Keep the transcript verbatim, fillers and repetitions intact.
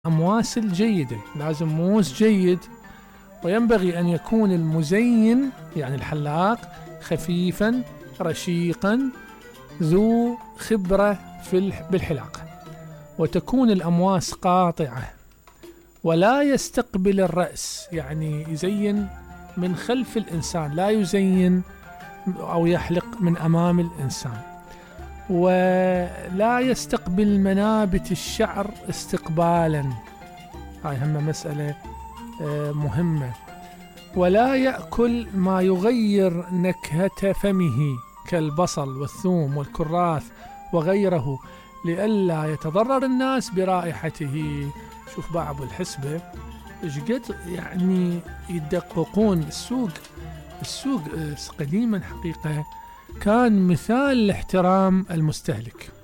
الأمواس الجيدة، لازم موس جيد. وينبغي أن يكون المزين يعني الحلاق خفيفا رشيقا ذو خبرة في بالحلاقة، وتكون الأمواس قاطعة ولا يستقبل الرأس، يعني يزين من خلف الإنسان، لا يزين أو يحلق من أمام الإنسان، ولا يستقبل منابت الشعر استقبالا، هاي هم مسألة مهمة. ولا يأكل ما يغير نكهة فمه كالبصل والثوم والكراث وغيره لئلا يتضرر الناس برائحته. شوف بعض الحسبة ايش قد يعني يدققون السوق. السوق قديما حقيقة كان مثال لاحترام المستهلك.